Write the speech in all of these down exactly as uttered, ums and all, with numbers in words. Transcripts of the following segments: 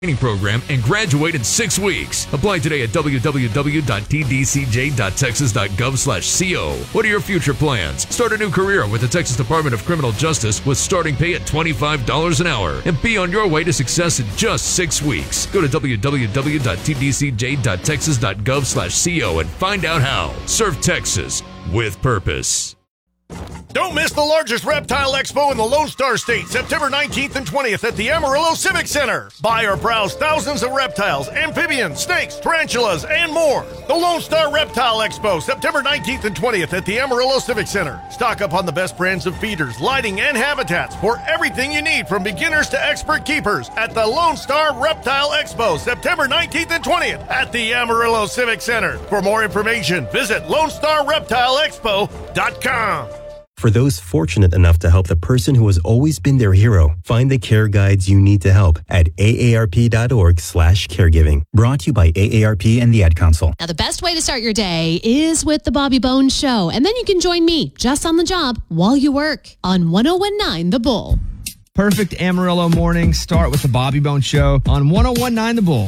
training program and graduate in six weeks. Apply today at w w w dot t d c j dot texas dot gov slash co. What are your future plans? Start a new career with the Texas Department of Criminal Justice with starting pay at twenty-five dollars an hour and be on your way to success in just six weeks. Go to w w w dot t d c j dot texas dot gov slash co and find out how. Serve Texas with purpose. Don't miss the largest reptile expo in the Lone Star State, September nineteenth and twentieth at the Amarillo Civic Center. Buy or browse thousands of reptiles, amphibians, snakes, tarantulas, and more. The Lone Star Reptile Expo, September nineteenth and twentieth at the Amarillo Civic Center. Stock up on the best brands of feeders, lighting, and habitats for everything you need from beginners to expert keepers at the Lone Star Reptile Expo, September nineteenth and twentieth at the Amarillo Civic Center. For more information, visit lone star reptile expo dot com. For those fortunate enough to help the person who has always been their hero, find the care guides you need to help at a a r p dot org slash caregiving. Brought to you by A A R P and the Ad Council. Now, the best way to start your day is with the Bobby Bones Show. And then you can join me just on the job while you work on one oh one nine The Bull. Perfect Amarillo morning. Start with the Bobby Bones Show on one oh one nine The Bull.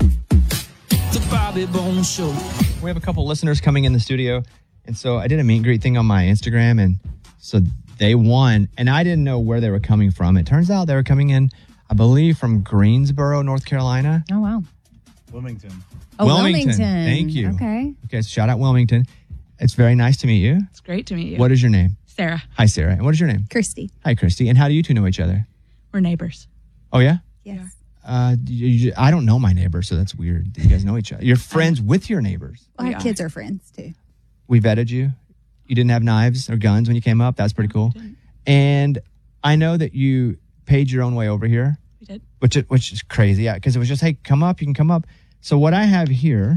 The Bobby Bones Show. We have a couple listeners coming in the studio. And so I did a meet and greet thing on my Instagram, and so they won, and I didn't know where they were coming from. It turns out they were coming in, I believe, from Greensboro, North Carolina. Oh, wow. Wilmington. Oh, Wilmington. Wilmington. Thank you. Okay. Okay, so shout out Wilmington. It's very nice to meet you. It's great to meet you. What is your name? Sarah. Hi, Sarah. And what is your name? Christy. Hi, Christy. And how do you two know each other? We're neighbors. Oh, yeah? Yes. Uh, you, you, I don't know my neighbor, so that's weird. You guys know each other. You're friends with your neighbors. Well, We our are. kids are friends, too. We vetted you. You didn't have knives or guns when you came up. That's pretty cool. And I know that you paid your own way over here. We did. Which is, which is crazy, yeah, because it was just, hey, come up, you can come up. So what I have here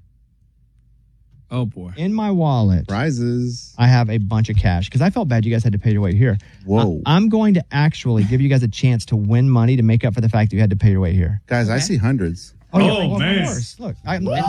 Oh, boy. in my wallet, Prizes. I have a bunch of cash because I felt bad you guys had to pay your way here. Whoa. I, I'm going to actually give you guys a chance to win money to make up for the fact that you had to pay your way here. Guys, I see hundreds. Oh, yeah, Oh, well, man. Of course. Look, I, What?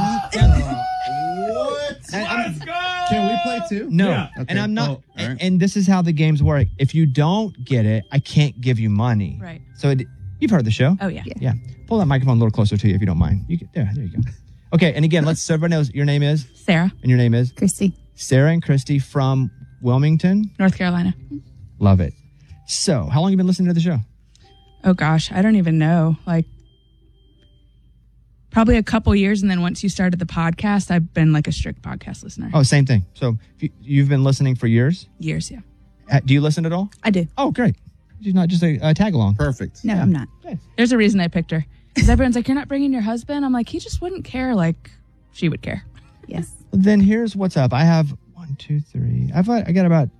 Let's go. Can we play too? No, Yeah. and Okay. I'm not. Oh, all and, right. and this is how the games work. If you don't get it, I can't give you money. Right. So it, you've heard the show. Oh, yeah. Yeah. Pull that microphone a little closer to you if you don't mind. You can, there, there you go. Okay, and again, let's so everyone knows your name is Sarah. and your name is Christy. Sarah and Christy from Wilmington. North Carolina. Love it. So, how long have you been listening to the show? Oh, gosh. I don't even know. Like, probably a couple years. And then once you started the podcast, I've been like a strict podcast listener. Oh, same thing. So, you- you've been listening for years. Years, yeah. Uh, Do you listen at all? I do. Oh, great. She's not just a, a tag along. Perfect. No, I'm not. There's a reason I picked her. Because everyone's like, you're not bringing your husband? I'm like, he just wouldn't care like she would care. Yes. Then here's what's up. I have one, two, three. I've I got about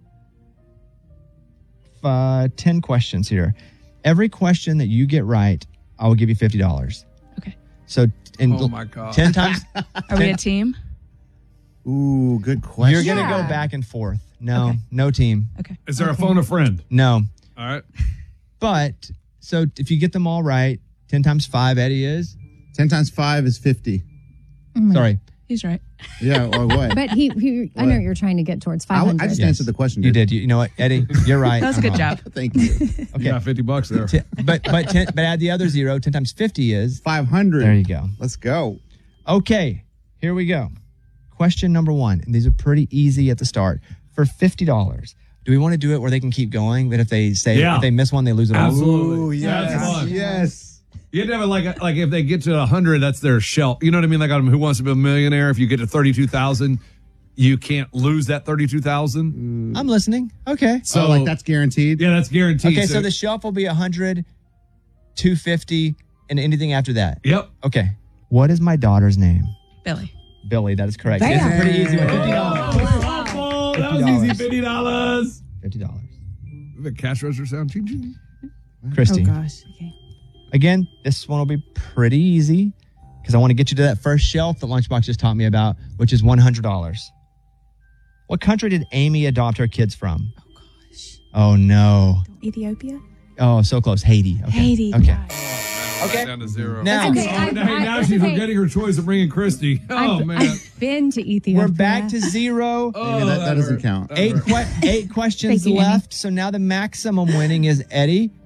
uh, ten questions here. Every question that you get right, I will give you fifty dollars. Okay. So, in Oh, my God. ten times. Are we a team? Ooh, good question. You're gonna Yeah. go back and forth. No, Okay. no team. Okay. Is there a phone a friend? No. All right. But so if you get them all right, ten times five, Eddie is ten times five is fifty. sorry. He's right. Yeah, or what? But he, he I know What? you're trying to get towards I, five hundred. I just Yes. answered the question. You dude. did. You, you know what, Eddie? You're right. That was a good Uh-huh. job. Thank you. Okay. You got fifty bucks there. T- but but ten, but add the other zero. Ten times fifty is. five hundred. There you go. Let's go. Okay, here we go. Question number one, and these are pretty easy at the start. For fifty dollars, do we want to do it where they can keep going, but if they say Yeah. if they miss one, they lose it all? Absolutely. Ooh, That's yes. fun. Yes. You have to have it like like if they get to a hundred, that's their shelf. You know what I mean? Like on Who Wants to Be a Millionaire? If you get to thirty-two thousand, you can't lose that thirty-two thousand. I'm listening. Okay. So oh, like that's guaranteed. Yeah, that's guaranteed. Okay, so the shelf will be one hundred, two fifty, and anything after that. Yep. Okay. What is my daughter's name? Billy. Billy. That is correct. Bam. This is pretty easy with fifty dollars. Oh, that was easy. Fifty dollars. Fifty dollars. The cash register sound. Ching, ching. Christy. Oh, gosh. Okay. Again, this one will be pretty easy because I want to get you to that first shelf that Lunchbox just taught me about, which is one hundred dollars. What country did Amy adopt her kids from? Oh, gosh. Oh, no. Ethiopia? Oh, so close. Haiti. Okay. Haiti. Okay. gosh. Okay. Down to zero. Now, Okay, I- now, I- now that's she's okay. forgetting her choice of bringing Christy. Oh, I've, man. I've been to Ethiopia. we're back to zero. Oh, that- that doesn't hurt. count. That Eight hurt. que- eight questions Thank you, left. So now the maximum winning is Eddie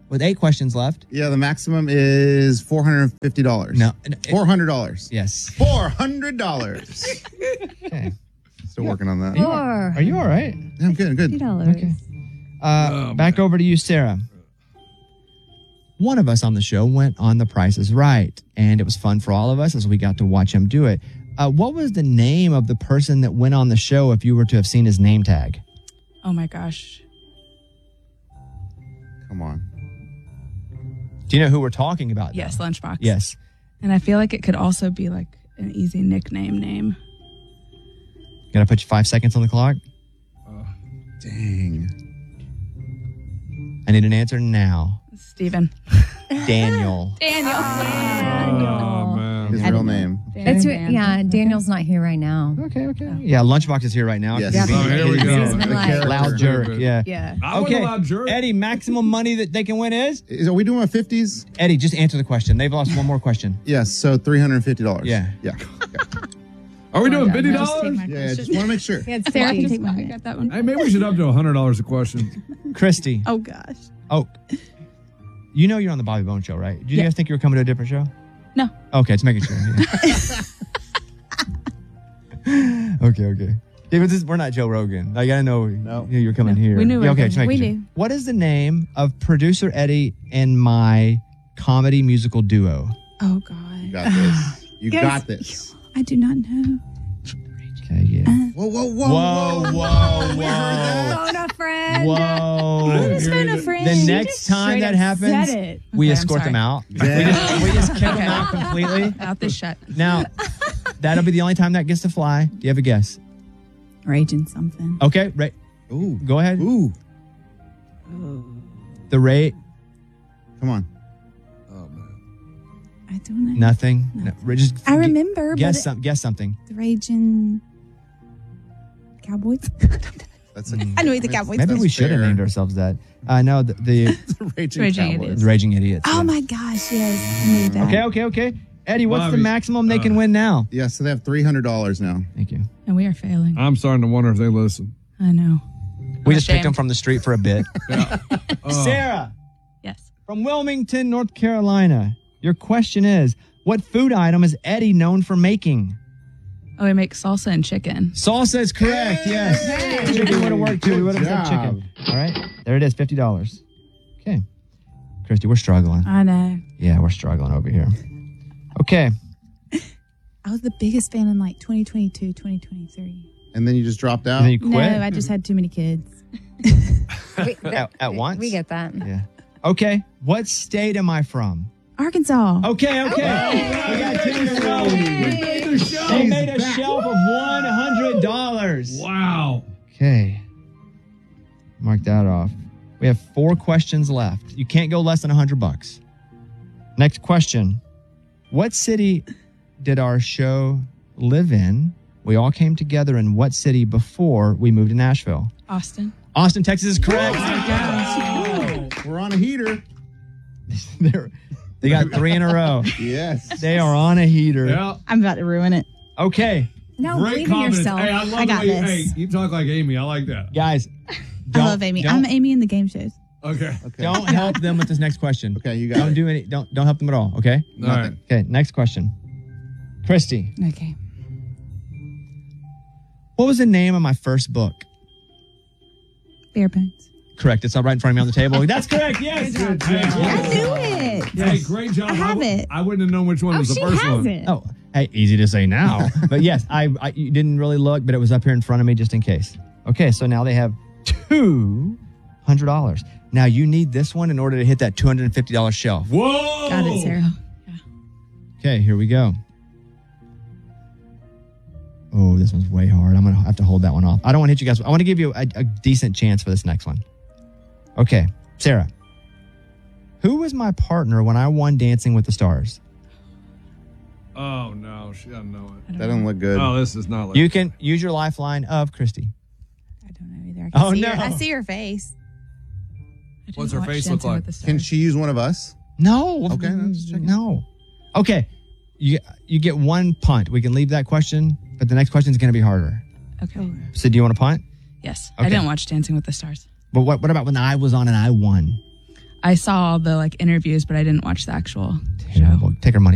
with eight questions left. Yeah, the maximum is four hundred fifty dollars. No, four hundred dollars. Yes, four hundred dollars. Okay, still working on that. Four. Are you all right? Yeah, I'm good. Good. Okay. Uh, back over to you, Sarah. One of us on the show went on The Price is Right, and it was fun for all of us as we got to watch him do it. Uh, what was the name of the person that went on the show if you were to have seen his name tag? Oh my gosh. Come on. Do you know who we're talking about? Yes, though? Lunchbox. Yes. And I feel like it could also be like an easy nickname name. Gotta put you five seconds on the clock. Dang. I need an answer now. Steven. Daniel. Daniel. Oh, man. His real name. It's re- yeah. Daniel's not here right now. Okay, okay. Yeah, Lunchbox is here right now. Yes. Yeah. Oh, here we go. He's been like- Loud jerk. Yeah. Yeah. I wasn't Okay. a loud jerk. Eddie, maximum money that they can win is? Is, are we doing a fifties? Eddie, just answer the question. They've lost one more question. Yes, so three hundred fifty dollars. Yeah. Yeah. Are we doing fifty Just take dollars? my Yeah, question. just want to make sure. Yeah, it's Sarah can fifty. take mine. I got that one. Hey, maybe we should up to one hundred dollars a question. Christy. Oh gosh. Oh, you know you're on the Bobby Bone Show, right? Did you Yeah. guys think you were coming to a different show? No. Okay, it's making sure. Yeah. okay, okay. Yeah, but this, we're not Joe Rogan. I gotta know No. you- you're coming here. we knew we Yeah, were okay, coming. just making We sure. knew. What is the name of producer Eddie and my comedy musical duo? Oh You god. got this. You Guys, got this. I do not know. Okay, yeah. Whoa, whoa, whoa, Whoa, whoa, We heard that. Phone a friend. Whoa. Who's been a friend? The She next just time straight that up happens, said it. we Okay, I'm escort them sorry. out. We just, we just kick them Okay. out completely. Out this shut. Now, that'll be the only time that gets to fly. Do you have a guess? Raging something. Okay, right. Ooh. Go ahead. Ooh. The rate, Come on. I don't know. nothing. No, re- just I gu- remember, Guess but some. Guess something. the Raging Cowboys. That's a, I know the Cowboys. Maybe we That's should have fair. named ourselves that. I know the the, Raging, Raging Cowboys. Idiots. the Raging Idiots. Oh yeah. my gosh! Yes, I knew that. Okay, okay, okay. Eddie, what's the Bobby, maximum they uh, can win now? Yeah, so they have three hundred dollars now. Thank you. And we are failing. I'm starting to wonder if they listen. I know. We I'm just picked them ashamed. from the street for a bit. Oh. Sarah Yes. from Wilmington, North Carolina. Your question is, what food item is Eddie known for making? Oh, we make salsa and chicken. Salsa is correct, yes. Chicken would have worked too. We would have said job. chicken. All right. There it is, fifty dollars. Okay. Christy, we're struggling. I know. Yeah, we're struggling over here. Okay. I was the biggest fan in like twenty twenty-two, twenty twenty-three. And then you just dropped out. And then you No, quit I just had too many kids. We, at, at once? we get that. Yeah. Okay. What state am I from? Arkansas. Okay, okay. We got two in a row. They made a shelf of one hundred dollars. Wow. Okay. Mark that off. We have four questions left. You can't go less than one hundred bucks. Next question. What city did our show live in? We all came together in what city before we moved to Nashville? Austin. Austin, Texas is correct. We're on a heater. They're- they got three in a row. Yes. They are on a heater. Yeah. I'm about to ruin it. Okay, No, Great believe in confidence. yourself. Hey, I love I got the way you, this. hey, you talk like Amy. I like that. guys. I don't- love Amy. Don't, I'm Amy in the game shows. Okay. Okay. don't help them with this next question. Okay, you got Don't it. do any. Don't don't help them at all. Okay. All right. Okay. Next question. Christy, Okay. what was the name of my first book? Bare bones. Correct. It's all right in front of me on the table. That's correct. Yes. Good I job. knew it. Hey, great job. I have w- it. I wouldn't have known which one Oh, was the she first has one. it. Oh, hey, easy to say now, but yes, I, I you didn't really look, but it was up here in front of me just in case. Okay, so now they have two hundred dollars. Now you need this one in order to hit that two hundred and fifty dollars shelf. Whoa. Got it, Sarah. Okay, here we go. Oh, this one's way hard. I'm gonna have to hold that one off. I don't want to hit you guys. I want to give you a, a decent chance for this next one. Okay, Sarah. Who was my partner when I won Dancing with the Stars? Oh, no. She doesn't know it. That doesn't look good. Oh, this is not like You can use your lifeline of Christy. I don't know either. I can Oh, see no. Your, I see your face. I didn't What's her watch face Dancing look like? with the Can Stars. she use one of us? No. Okay, I'm just checking. No. Okay. You you get one punt. We can leave that question, but the next question is going to be harder. Okay. So do you want to punt? Yes. Okay. I didn't watch Dancing with the Stars. But what what about when I was on and I won? I saw all the like interviews, but I didn't watch the actual Terrible. Take her money.